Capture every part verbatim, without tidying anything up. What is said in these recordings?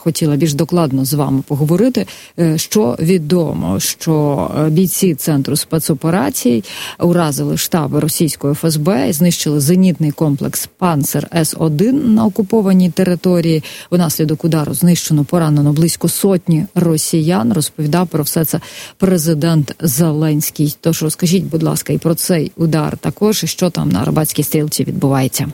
хотіла більш докладно з вами поговорити. Що відомо, що бійці Центру спецоперацій уразили штаби російської еф ес бе і знищили зенітний комплекс «Панцер С один» на окупованій території. Внаслідок удару знищено, поранено близько сотні росіян. Розповідав про все це президент Зеленський. Тож розкажіть, будь ласка, і про цей удар також, і що там на Арабатській стрілці відбувається.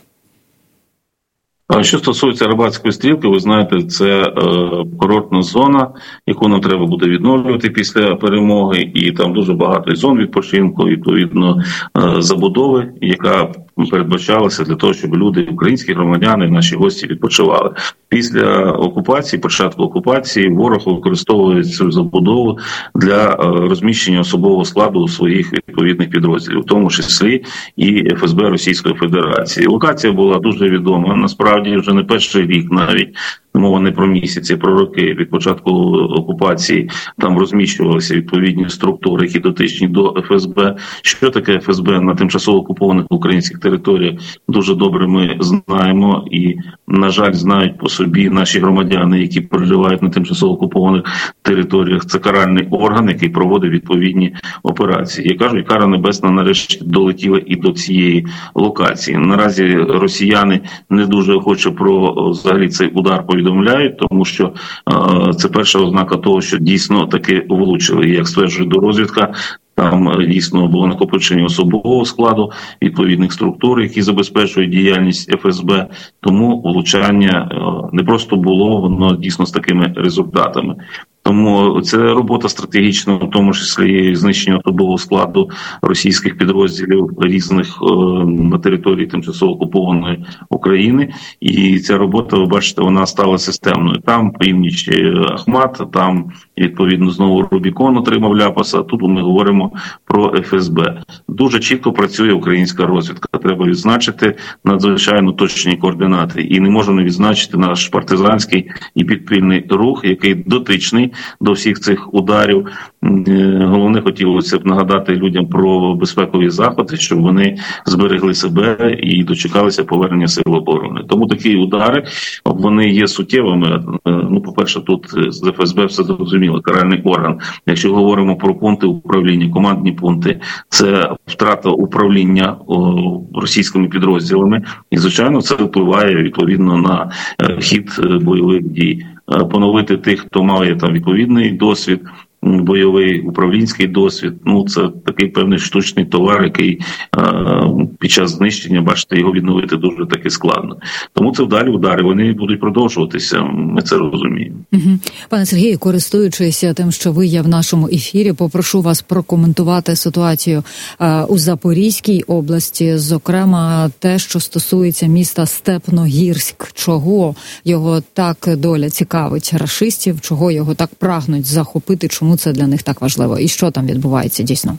Що стосується Арабатської стрілки, ви знаєте, це е, курортна зона, яку нам треба буде відновлювати після перемоги, і там дуже багато зон відпочинку, відповідно, е, забудови, яка передбачалася для того, щоб люди, українські громадяни, наші гості відпочивали. Після окупації, початку окупації, ворог використовує цю забудову для розміщення особового складу у своїх відповідних підрозділів, в тому числі і еф ес бе Російської Федерації. Локація була дуже відома, насправді вже не перший рік навіть. Мова не про місяці, про роки. Від початку окупації там розміщувалися відповідні структури, які дотичні до еф ес бе. Що таке еф ес бе на тимчасово окупованих українських територіях, дуже добре ми знаємо і, на жаль, знають по собі наші громадяни, які проживають на тимчасово окупованих територіях. Це каральний орган, який проводить відповідні операції. Я кажу, кара небесна нарешті долетіла і до цієї локації. Наразі росіяни не дуже охоче про взагалі цей удар повідомляють, тому що е, це перша ознака того, що дійсно таки влучили. Як стверджує дорозвідка, там дійсно було накопичення особового складу, відповідних структур, які забезпечують діяльність еф ес бе. Тому влучання е, не просто було, воно дійсно з такими результатами. Тому це робота стратегічна, в тому числі знищення особового складу російських підрозділів різних е, на території тимчасово окупованої України. І ця робота, ви бачите, вона стала системною. Там північ Ахмат, там відповідно знову Рубікон отримав ляпаса. Тут ми говоримо про еф ес бе. Дуже чітко працює українська розвідка. Треба відзначити надзвичайно точні координати. І не можна не відзначити наш партизанський і підпільний рух, який дотичний до всіх цих ударів. Головне, хотілося б нагадати людям про безпекові заходи, щоб вони зберегли себе і дочекалися повернення сил оборони. Тому такі удари, вони є суттєвими. Ну, по-перше, тут з еф ес бе все зрозуміло, каральний орган. Якщо говоримо про пункти управління, командні пункти, це втрата управління о, російськими підрозділами. І, звичайно, це впливає відповідно на хід бойових дій. Поновити тих, хто має там відповідний досвід, бойовий, управлінський досвід, ну це такий певний штучний товар, який е, під час знищення, бачите, його відновити дуже таки складно. Тому це вдалі удари, вони будуть продовжуватися, ми це розуміємо. Угу. Пане Сергію, користуючись тим, що ви є в нашому ефірі, попрошу вас прокоментувати ситуацію е, у Запорізькій області, зокрема те, що стосується міста Степногірськ. Чого його так доля цікавить рашистів, чого його так прагнуть захопити, чому це для них так важливо? І що там відбувається дійсно?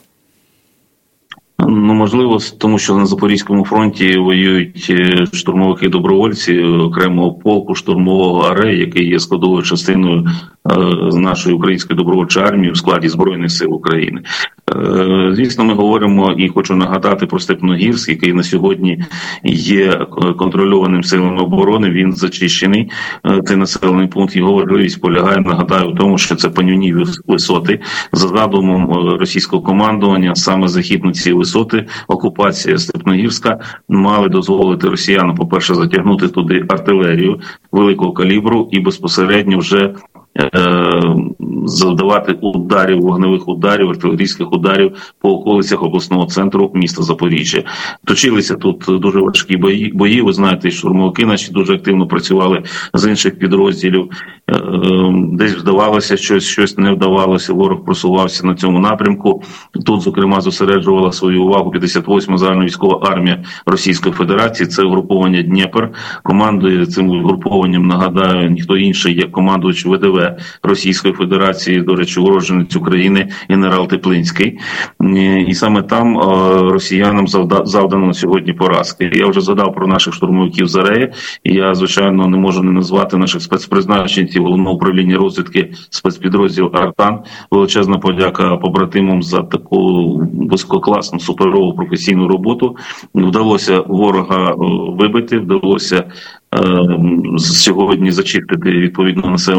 Ну, можливо, тому що на Запорізькому фронті воюють штурмовики-добровольці окремого полку штурмового АРЕ, який є складовою частиною е, нашої української добровольчої армії у складі Збройних сил України. Е, звісно, ми говоримо і хочу нагадати про Степногірськ, який на сьогодні є контрольованим силами оборони, він зачищений. Е, цей населений пункт, його важливість полягає, нагадаю, в тому, що це панівні висоти. За задумом російського командування, саме захід на ці висоти, окупація Степногірська мали дозволити росіянам, по-перше, затягнути туди артилерію великого калібру і безпосередньо вже завдавати ударів, вогневих ударів, артилерійських ударів по околицях обласного центру міста Запоріжжя. Точилися тут дуже важкі бої, бої. Ви знаєте, штурмовики наші дуже активно працювали з інших підрозділів. Десь вдавалося щось, щось не вдавалося, ворог просувався на цьому напрямку. Тут, зокрема, зосереджувала свою увагу п'ятдесят восьма загальновійськова армія Російської Федерації, це угруповання Дніпр. Командує цим угрупованням, нагадаю, ніхто інший, як командувач ве де ве Російської Федерації, до речі, уродженець України, генерал Теплинський. І саме там росіянам завдано сьогодні поразки. Я вже згадав про наших штурмовиків з АРЕ, і я, звичайно, не можу не назвати наших спецпризначенців Головного управління розвідки спецпідрозділ «Артан». Величезна подяка побратимам за таку висококласну, суперову професійну роботу. Вдалося ворога вибити, вдалося е, сьогодні зачистити відповідно населення